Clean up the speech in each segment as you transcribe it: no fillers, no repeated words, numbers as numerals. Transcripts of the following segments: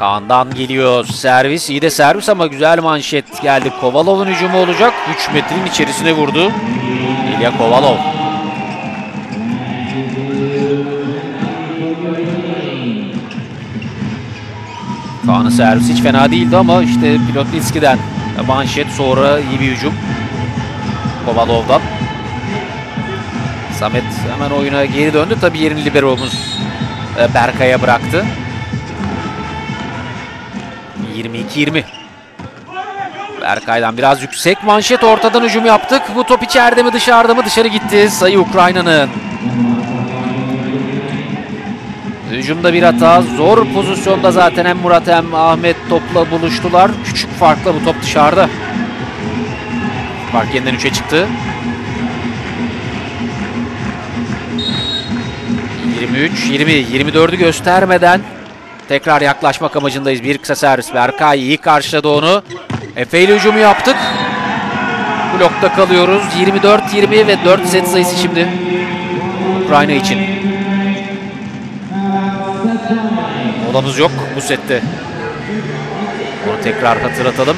Kaan'dan geliyor servis. İyi de servis ama güzel manşet geldi. Kovalov'un hücumu olacak. 3 metrenin içerisine vurdu İlya Kovalov. Kaan'ın servisi hiç fena değildi ama işte Pilotlinski'den manşet, sonra iyi bir hücum Kovalov'dan. Samet hemen oyuna geri döndü. Tabii yerini liberomuz Berkay'a bıraktı. 22-20. Berkay'dan biraz yüksek manşet, ortadan hücum yaptık. Bu top içeride mi dışarıda mı? Dışarı gitti. Sayı Ukrayna'nın. Hücumda bir hata. Zor pozisyonda zaten hem Murat hem Ahmet topla buluştular. Küçük farkla bu top dışarıda. Fark yeniden 3'e çıktı. 23-20. 24'ü göstermeden tekrar yaklaşmak amacındayız. Bir kısa servis. Berkay iyi karşıladı onu. Efe ile hücumu yaptık. Blokta kalıyoruz. 24-20 ve 4 set sayısı şimdi Ukrayna için. Molamız yok bu sette. Onu tekrar hatırlatalım.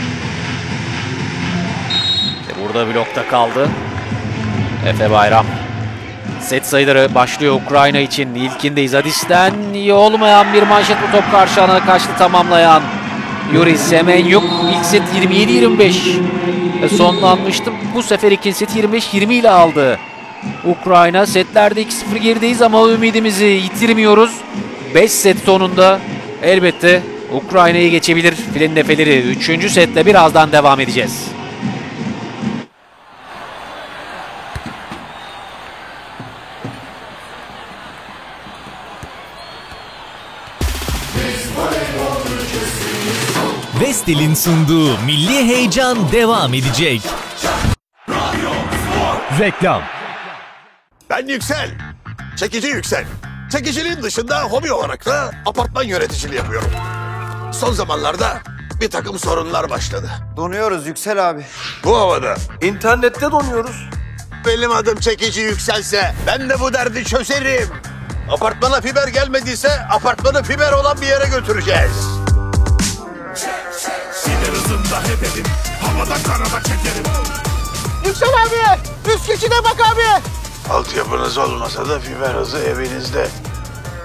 Burada blokta kaldı Efe Bayram. Set sayıları başlıyor Ukrayna için. İlkindeyiz. Hadis'ten iyi olmayan bir manşet, bu top karşı alana kaçtı, tamamlayan Yuri Semenyuk. İlk set 27-25 sonlanmıştı. Bu sefer ikinci set 25-20 ile aldı Ukrayna. Setlerde 2-0 gerideyiz ama ümidimizi yitirmiyoruz. 5 set sonunda elbette Ukrayna'yı geçebilir filenin efeleri. 3. setle birazdan devam edeceğiz. Vestel'in sunduğu milli heyecan devam edecek. Reklam. Ben Yüksel. Çekici Yüksel. Çekiciliğin dışında hobi olarak da apartman yöneticiliği yapıyorum. Son zamanlarda bir takım sorunlar başladı. Donuyoruz Yüksel abi. Bu havada İnternette donuyoruz. benim adım Çekici Yüksel'se ben de bu derdi çözerim. Apartmana fiber gelmediyse apartmanı fiber olan bir yere götüreceğiz. Sider hızında hepedim, havada karada çekerim. Yüksel abi! Üst geçide bak abi! Altyapınız olmasa da fiber hızı evinizde.